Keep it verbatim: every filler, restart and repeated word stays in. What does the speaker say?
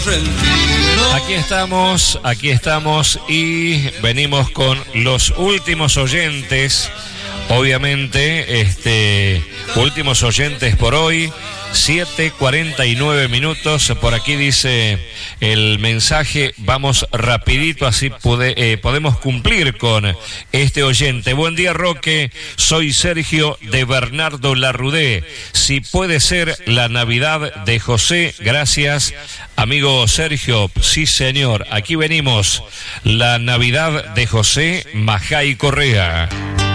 Aquí estamos, aquí estamos y venimos con los últimos oyentes, obviamente, este, últimos oyentes por hoy, siete cuarenta y nueve minutos, por aquí dice el mensaje, vamos rapidito, así pude, eh, podemos cumplir con este oyente. Buen día, Roque, soy Sergio de Bernardo Larrudé, si puede ser la Navidad de José, gracias, amigo Sergio. Sí, señor, aquí venimos, la Navidad de José Majay Correa.